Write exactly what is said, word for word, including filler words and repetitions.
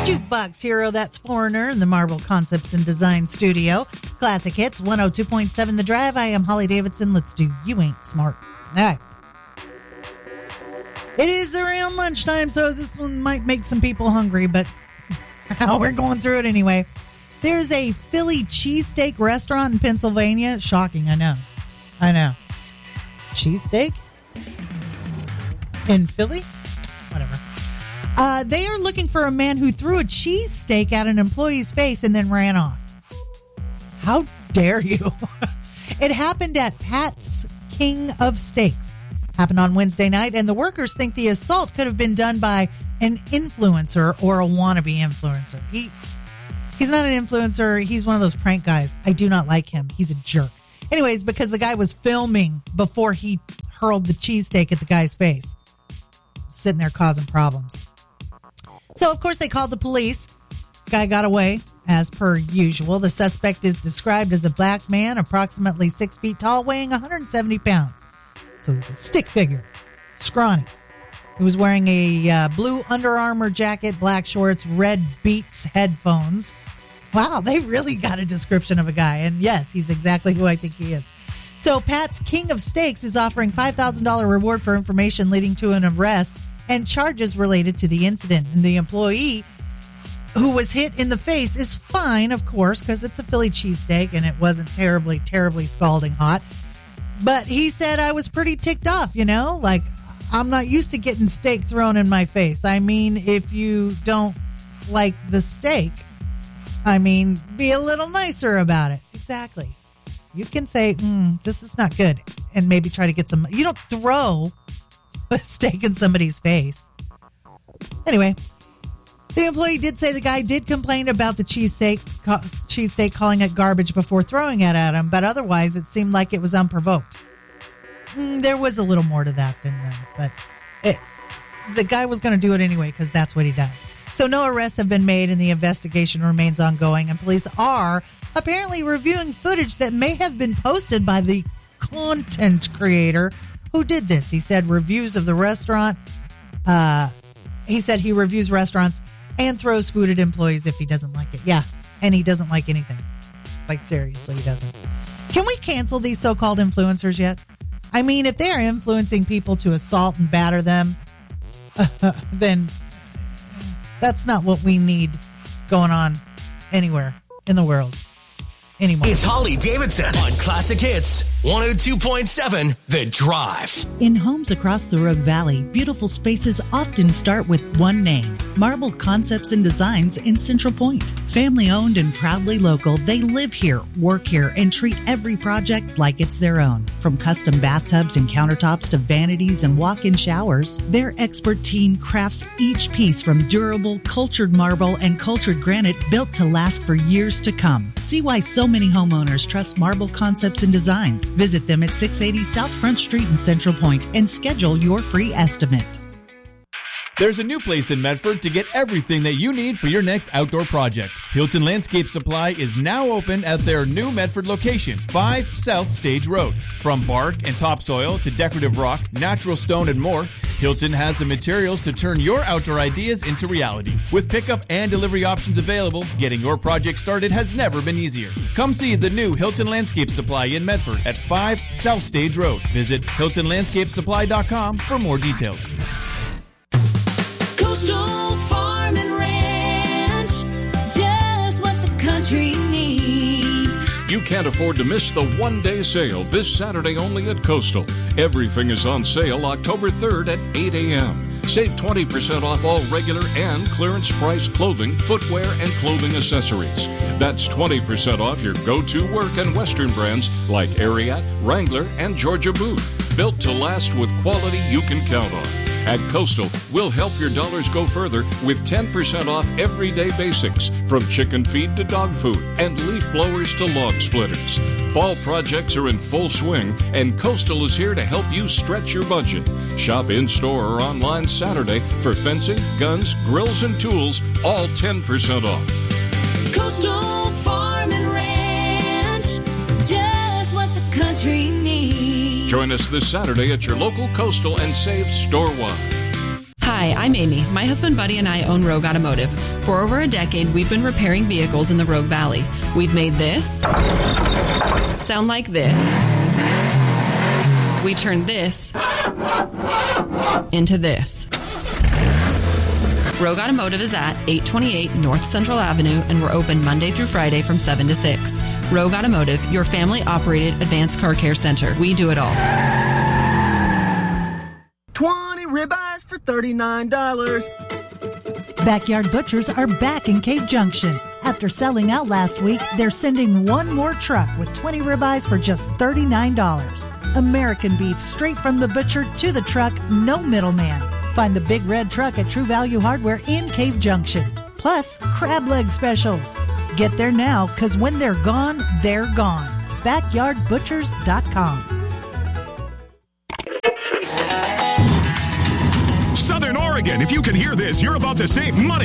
Jukebox Hero, that's Foreigner in the Marble Concepts and Design Studio. Classic Hits, one oh two point seven The Drive. I am Holly Davidson. Let's do You Ain't Smart. All right. It is around lunchtime, so this one might make some people hungry, but we're going through it anyway. There's a Philly cheesesteak restaurant in Pennsylvania. Shocking, I know. I know. Cheesesteak? In Philly? Whatever. Uh, they are looking for a man who threw a cheesesteak at an employee's face and then ran off. How dare you? It happened at Pat's King of Steaks. Happened on Wednesday night, and the workers think the assault could have been done by an influencer or a wannabe influencer. He He's not an influencer. He's one of those prank guys. I do not like him. He's a jerk. Anyways, because the guy was filming before he hurled the cheesesteak at the guy's face. Sitting there causing problems. So, of course, they called the police. Guy got away, as per usual. The suspect is described as a black man, approximately six feet tall, weighing one hundred seventy pounds. So he's a stick figure. Scrawny. He was wearing a uh, blue Under Armour jacket, black shorts, red Beats headphones. Wow, they really got a description of a guy. And yes, he's exactly who I think he is. So Pat's King of Steaks is offering five thousand dollars reward for information leading to an arrest and charges related to the incident. And the employee who was hit in the face is fine, of course, because it's a Philly cheesesteak and it wasn't terribly, terribly scalding hot. But he said, I was pretty ticked off, you know? Like, I'm not used to getting steak thrown in my face. I mean, if you don't like the steak, I mean, be a little nicer about it. Exactly. You can say, mm, this is not good, and maybe try to get some. You don't throw a steak in somebody's face. Anyway, the employee did say the guy did complain about the cheesesteak, cheesesteak calling it garbage before throwing it at him, but otherwise it seemed like it was unprovoked. Mm, there was a little more to that than that, but it, the guy was going to do it anyway because that's what he does. So no arrests have been made and the investigation remains ongoing, and police are apparently reviewing footage that may have been posted by the content creator who did this. He said reviews of the restaurant. Uh, he said he reviews restaurants and throws food at employees if he doesn't like it. Yeah, and he doesn't like anything. Like, seriously, he doesn't. Can we cancel these so-called influencers yet? I mean, if they're influencing people to assault and batter them, uh, then that's not what we need going on anywhere in the world anymore. It's Holly Davidson on Classic Hits one oh two point seven The Drive. In homes across the Rogue Valley, beautiful spaces often start with one name, Marble Concepts and Designs in Central Point. Family owned and proudly local, they live here, work here, and treat every project like it's their own. From custom bathtubs and countertops to vanities and walk-in showers, their expert team crafts each piece from durable, cultured marble and cultured granite built to last for years to come. See why so many homeowners trust Marble Concepts and Designs. Visit them at six eighty South Front Street in Central Point and schedule your free estimate. There's a new place in Medford to get everything that you need for your next outdoor project. Hilton Landscape Supply is now open at their new Medford location, five South Stage Road. From bark and topsoil to decorative rock, natural stone, and more, Hilton has the materials to turn your outdoor ideas into reality. With pickup and delivery options available, getting your project started has never been easier. Come see the new Hilton Landscape Supply in Medford at five South Stage Road. Visit hilton landscape supply dot com for more details. Coastal Farm and Ranch, just what the country needs. You can't afford to miss the one-day sale this Saturday only at Coastal. Everything is on sale October third at eight a.m. Save twenty percent off all regular and clearance price clothing, footwear, and clothing accessories. That's twenty percent off your go-to work and Western brands like Ariat, Wrangler, and Georgia Boot. Built to last with quality you can count on. At Coastal, we'll help your dollars go further with ten percent off everyday basics, from chicken feed to dog food and leaf blowers to log splitters. Fall projects are in full swing, and Coastal is here to help you stretch your budget. Shop in-store or online Saturday for fencing, guns, grills, and tools, all ten percent off. Coastal Farm and Ranch, just what the country needs. Join us this Saturday at your local Coastal and save store-wide. Hi, Hi, I'm Amy. My husband Buddy and I own Rogue Automotive. For over a decade, we've been repairing vehicles in the Rogue Valley. We've made this sound like this. We turned this into this. Rogue Automotive is at eight twenty-eight North Central Avenue, and we're open Monday through Friday from seven to six. Rogue Automotive, your family-operated advanced car care center. We do it all. twenty ribeyes for thirty-nine dollars. Backyard Butchers are back in Cave Junction. After selling out last week, they're sending one more truck with twenty ribeyes for just thirty-nine dollars. American beef straight from the butcher to the truck, no middleman. Find the big red truck at True Value Hardware in Cave Junction. Plus, crab leg specials. Get there now, because when they're gone, they're gone. backyard butchers dot com. Southern Oregon, if you can hear this, you're about to save money.